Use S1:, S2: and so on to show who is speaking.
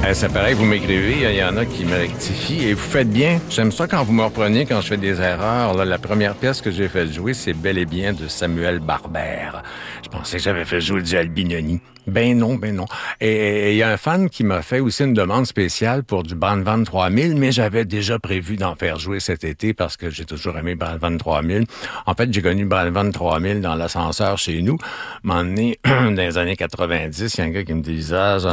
S1: C'est pareil, vous m'écrivez, il y en a qui me rectifient et vous faites bien. J'aime ça quand vous me reprenez quand je fais des erreurs. Là, la première pièce que j'ai fait jouer, c'est bel et bien de Samuel Barbère. Je pensais que j'avais fait jouer du Albinoni. Ben non. Et il y a un fan qui m'a fait aussi une demande spéciale pour du Brandvan 3000, mais j'avais déjà prévu d'en faire jouer cet été parce que j'ai toujours aimé Brandvan 3000. En fait, j'ai connu Brandvan 3000 dans l'ascenseur chez nous. À un moment donné, dans les années 90, il y a un gars qui me disait